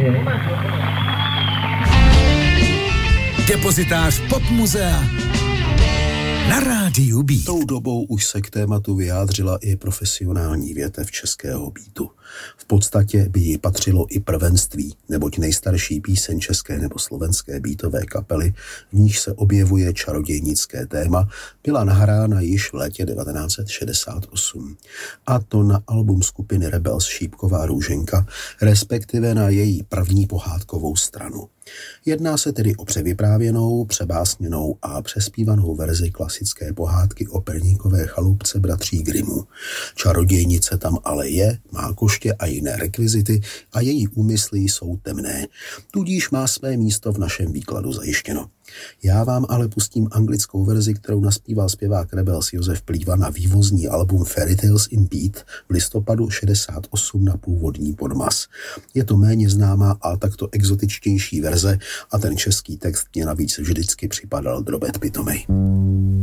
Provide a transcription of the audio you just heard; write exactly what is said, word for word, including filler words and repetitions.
Depozitář Popmuzea na rádiu Beat. Tou dobou už se k tématu vyjádřila i profesionální větev českého beatu. V podstatě by jí patřilo i prvenství, neboť nejstarší píseň české nebo slovenské beatové kapely, v níž se objevuje čarodějnické téma, byla nahrána již v létě devatenáct set šedesát osm. A to na album skupiny Rebels Šípková růženka, respektive na její první pohádkovou stranu. Jedná se tedy o převyprávěnou, přebásněnou a přespívanou verzi klasické pohádky o perníkové chalupce bratří Grimmů. Čarodějnice tam ale je, má koště a jiné rekvizity a její úmysly jsou temné. Tudíž má své místo v našem výkladu zajištěno. Já vám ale pustím anglickou verzi, kterou naspíval zpěvák Rebels Josef Plíva na vývozní album Fairy Tales in Beat v listopadu šedesát osm na původní podmas. Je to méně známá a takto exotičtější verze a ten český text mě navíc vždycky připadal drobet pitomej.